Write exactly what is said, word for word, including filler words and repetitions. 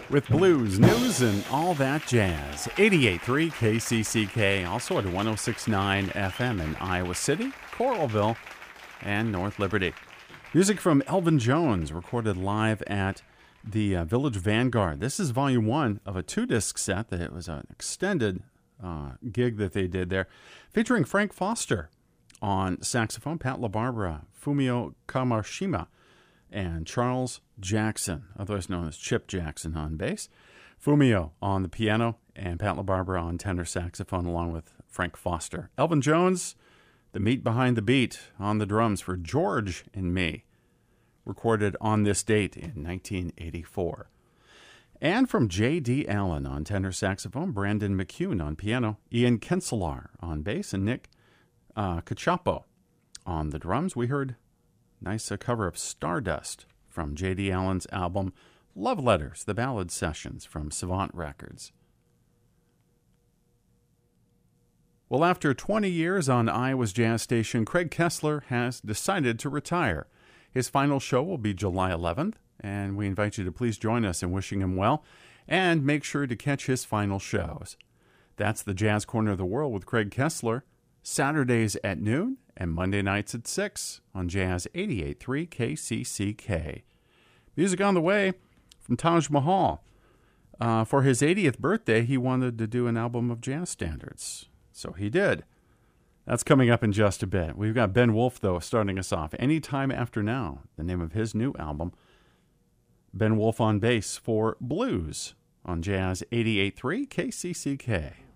with blues, news, and all that jazz. eighty-eight point three K C C K, also at one oh six point nine F M in Iowa City, Coralville, and North Liberty. Music from Elvin Jones, recorded live at the uh, Village Vanguard. This is volume one of a two-disc set. That it was an extended uh, gig that they did there, featuring Frank Foster on saxophone, Pat LaBarbera, Fumio Kamashima, and Charles Jackson, otherwise known as Chip Jackson, on bass. Fumio on the piano, and Pat LaBarbera on tenor saxophone, along with Frank Foster. Elvin Jones, the meat behind the beat, on the drums for George and Me, recorded on this date in nineteen eighty-four. And from J D. Allen on tenor saxophone, Brandon McCune on piano, Ian Kinselaar on bass, and Nick uh, Cacioppo on the drums. We heard nice uh, cover of Stardust from J D. Allen's album Love Letters, the Ballad Sessions from Savant Records. Well, after twenty years on Iowa's jazz station, Craig Kessler has decided to retire. His final show will be July eleventh, and we invite you to please join us in wishing him well, and make sure to catch his final shows. That's the Jazz Corner of the World with Craig Kessler, Saturdays at noon and Monday nights at six on Jazz eighty-eight point three K C C K. Music on the way from Taj Mahal. Uh, for his eightieth birthday, he wanted to do an album of jazz standards. So he did. That's coming up in just a bit. We've got Ben Wolf, though, starting us off. Anytime After Now, the name of his new album. Ben Wolf on bass for Blues on Jazz eighty-eight point three K C C K.